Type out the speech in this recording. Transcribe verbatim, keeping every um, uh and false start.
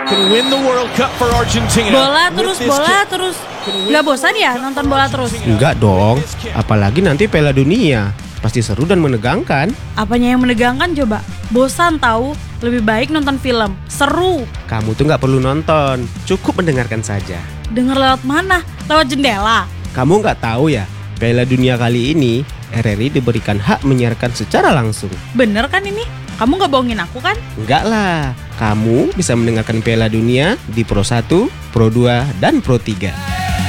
can win the World Cup for Argentina. Bola terus, bola terus. Nggak bosan ya nonton bola terus? Enggak dong, apalagi nanti Piala Dunia. Pasti seru dan menegangkan. Apanya yang menegangkan coba? Bosan tahu? Lebih baik nonton film. Seru. Kamu tuh nggak perlu nonton, cukup mendengarkan saja. Dengar lewat mana? Lewat jendela? Kamu nggak tahu ya, Piala Dunia kali ini R R I diberikan hak menyiarkan secara langsung. Bener kan ini? Kamu nggak bohongin aku kan? Enggak lah, kamu bisa mendengarkan Piala Dunia di Pro satu, Pro dua, dan Pro tiga.